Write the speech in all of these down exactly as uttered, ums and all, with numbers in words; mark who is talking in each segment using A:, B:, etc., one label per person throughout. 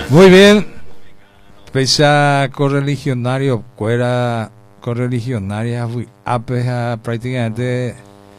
A: Muy bien. Pesa correligionario, fuera correligionaria, apeja prácticamente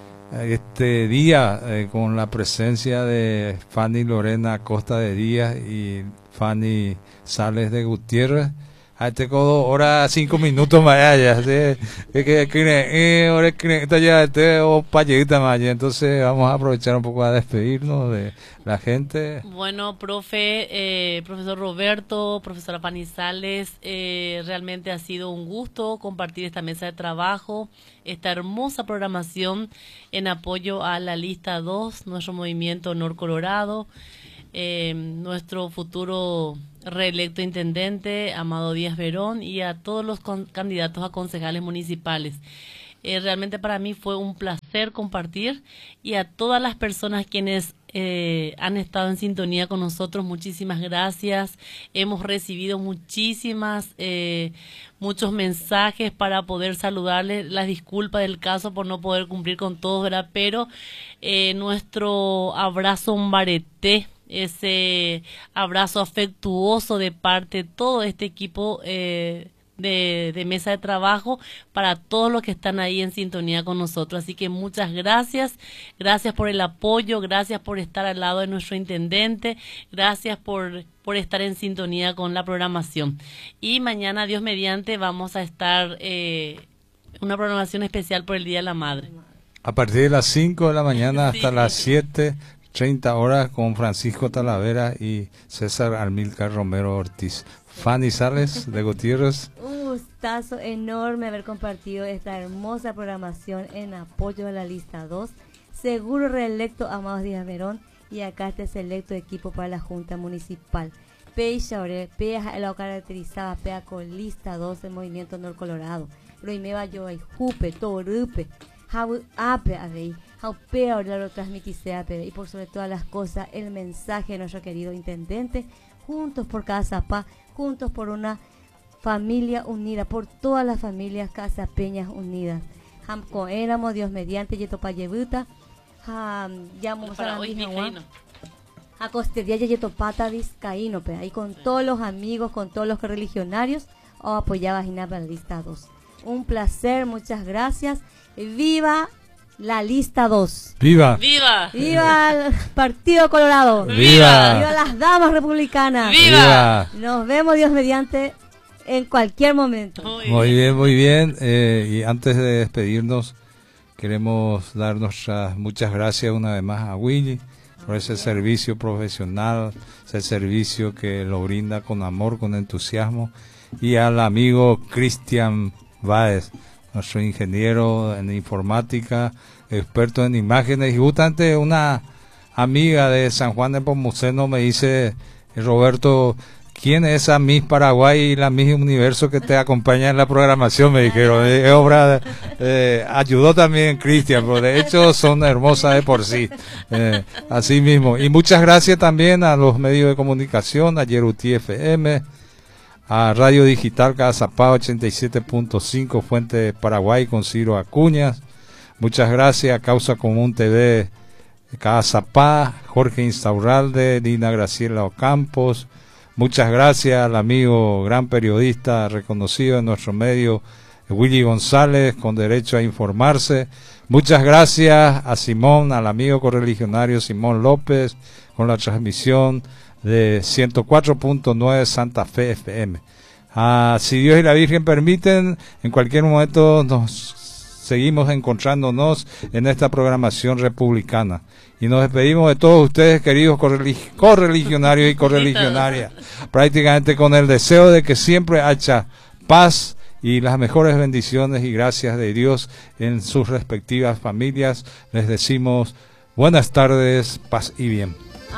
A: este día eh, con la presencia de Fanny Lorena Costa de Díaz y Fanny Sales de Gutiérrez. A te codo hora cinco minutos más allá, que que que ahora que ya este o payita más allá. Entonces vamos a aprovechar un poco a despedirnos de la gente.
B: Bueno, profe, eh, profesor Roberto, profesora Fanny Sales, eh, realmente ha sido un gusto compartir esta mesa de trabajo, esta hermosa programación en apoyo a la lista dos, nuestro movimiento Honor Colorado. Eh, nuestro futuro reelecto intendente, Amado Díaz Verón, y a todos los candidatos a concejales municipales. Eh, realmente para mí fue un placer compartir, y a todas las personas quienes eh, han estado en sintonía con nosotros, muchísimas gracias. Hemos recibido muchísimas, eh, muchos mensajes para poder saludarles. Las disculpas del caso por no poder cumplir con todos, ¿verdad? Pero eh, nuestro abrazo un bareté, ese abrazo afectuoso de parte de todo este equipo eh, de, de mesa de trabajo para todos los que están ahí en sintonía con nosotros. Así que muchas gracias, gracias por el apoyo, gracias por estar al lado de nuestro intendente, gracias por, por estar en sintonía con la programación. Y mañana, Dios mediante, vamos a estar eh, una programación especial por el Día de la Madre.
A: A partir de las cinco de la mañana hasta
B: Sí.
A: las siete treinta horas con Francisco Talavera y César Almilcar Romero Ortiz. Fanny Sales de Gutiérrez.
C: Un gustazo enorme haber compartido esta hermosa programación en apoyo a la lista dos. Seguro reelecto Amado Díaz Verón, y acá este selecto equipo para la Junta Municipal. Peixa Ore, Pea lo caracterizaba, Pea con lista dos del Movimiento Honor Colorado. Roimeba yo y Jupe, Torupe, Jau Ape Avei. Peor lo transmitisea, y por sobre todas las cosas el mensaje de nuestro querido intendente: juntos por Casa Paz, juntos por una familia unida, por todas las familias casapeñas unidas. Ham coéramos Dios mediante yetopayebuta, ham llamamos a la a costería yetopata vizcaíno, pe ahí con todos los amigos, con todos los religionarios o apoyaba la lista dos. Un placer, muchas gracias. Viva la lista dos.
A: ¡Viva!
B: ¡Viva!
C: ¡Viva el Partido Colorado!
A: ¡Viva!
C: ¡Viva las damas republicanas!
B: ¡Viva!
C: Nos vemos, Dios mediante, en cualquier momento.
A: Muy bien, muy bien. Eh, y antes de despedirnos, queremos dar nuestras muchas gracias una vez más a Willy por ese servicio profesional, ese servicio que lo brinda con amor, con entusiasmo, y al amigo Cristian Báez, nuestro ingeniero en informática, experto en imágenes. Y justamente una amiga de San Juan de Pomuceno me dice: Roberto, ¿quién es esa Miss Paraguay y la Miss Universo que te acompaña en la programación? Me dijeron, es obra de, eh, ayudó también Cristian, pero de hecho son hermosas de por sí, eh, así mismo. Y muchas gracias también a los medios de comunicación, a Yeruti F M, a Radio Digital Cazapá ochenta y siete punto cinco, Fuente de Paraguay con Ciro Acuñas. Muchas gracias a Causa Común T V Cazapá, Jorge Instaurralde, Lina Graciela Ocampos. Muchas gracias al amigo gran periodista reconocido en nuestro medio, Willy González, con derecho a informarse. Muchas gracias a Simón, al amigo correligionario Simón López, con la transmisión de ciento cuatro punto nueve Santa Fe F M. Ah, si Dios y la Virgen permiten, en cualquier momento nos seguimos encontrándonos en esta programación republicana. Y nos despedimos de todos ustedes, queridos correlig- correligionarios y correligionarias, prácticamente con el deseo de que siempre haya paz y las mejores bendiciones y gracias de Dios en sus respectivas familias. Les decimos buenas tardes, paz y bien.